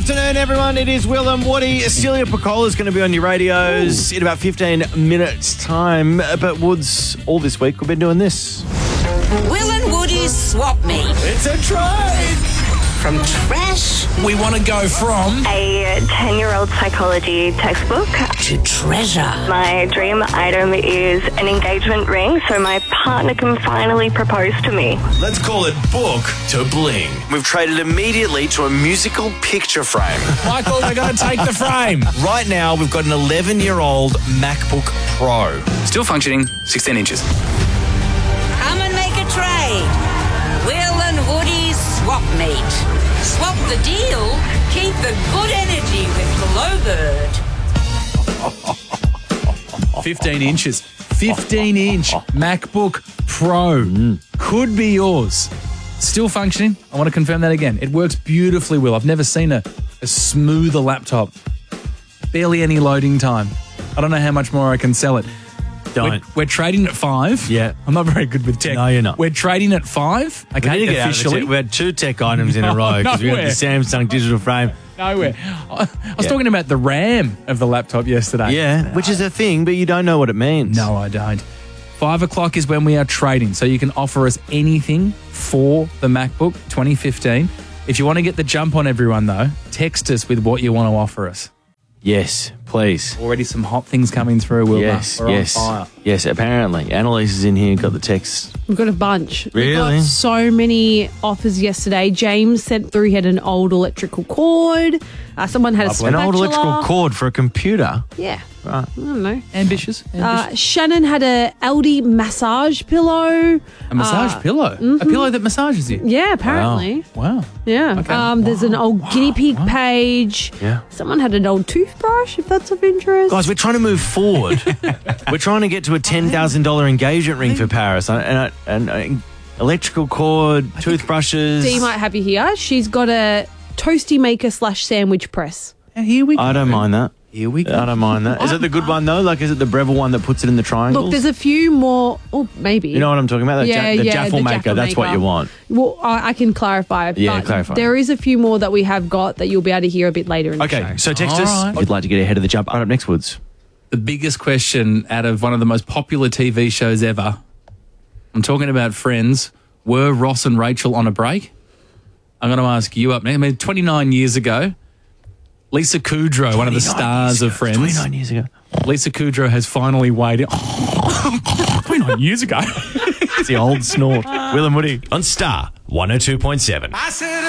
afternoon, everyone. It is Will and Woody. Celia Piccola is going to be on your radios in about 15 minutes' time. But Woods, all this week, we've been doing this. Will and Woody's Swap Meet. It's a trade! From trash We want to go from A 10-year-old psychology textbook. to treasure. My dream item is an engagement ring so my partner can finally propose to me. Let's call it book to bling. We've traded immediately to a musical picture frame. Michael, we're going to take the frame. Right now, we've got an 11-year-old MacBook Pro. Still functioning, 16 inches. Come and make a trade. Will and Woody's Swap Meet. Swap the deal, keep the good energy with Glowbird. 15 inches. 15-inch MacBook Pro. Could be yours. Still functioning. I want to confirm that again. It works beautifully, Will. I've never seen a smoother laptop. Barely any loading time. I don't know how much more I can sell it. Don't. We're trading at 5. Yeah. I'm not very good with tech. No, you're not. We're trading at 5. We Okay, need to get out of the officially. tech. We had 2 tech items in a row because we had the Nowhere. Samsung digital frame. Nowhere. I was talking about the RAM of the laptop yesterday. Yeah, which is a thing, but you don't know what it means. No, I don't. 5 o'clock is when we are trading, so you can offer us anything for the MacBook 2015. If you want to get the jump on everyone, though, text us with what you want to offer us. Yes, please. Already some hot things coming through, Wilma. Yes, We're yes. on fire. Yes, apparently. Annalise is in here, got the text. We've got a bunch. We Really? got so many offers yesterday. James sent through, he had an old electrical cord. Someone had a An spatula. old electrical cord for a computer. Yeah. Right. I don't know. Ambitious. Shannon had a LD massage pillow. A massage pillow. A pillow that massages you. Yeah, apparently. Wow. Yeah. Okay. There's an old guinea pig page. Yeah. Someone had an old toothbrush, if that's of interest. Guys, we're trying to move forward. We're trying to get to a $10,000 engagement ring for Paris. And electrical cord, toothbrushes. Dee might have you here. She's got a toasty maker / sandwich press. Here we go. I don't mind that. Here we go. I don't mind that. Is it the good one, though? Like, is it the Breville one that puts it in the triangles? Look, there's a few more. Oh, maybe. You know what I'm talking about? The Yeah, the yeah, Jaffle the maker. Jaffle That's what maker. you want. Well, I can clarify. Yeah, but clarify. There is a few more that we have got that you'll be able to hear a bit later in the show. Okay, so text All us right. if you'd like to get ahead of the jump. Right up next, Woods. The biggest question out of one of the most popular TV shows ever. I'm talking about Friends. Were Ross and Rachel on a break? I'm going to ask you up next. 29 years ago, Lisa Kudrow, one of the stars of Friends. 29 years ago. Lisa Kudrow has finally weighed in. 29 years ago. It's the old snort. Will and Woody on Star 102.7.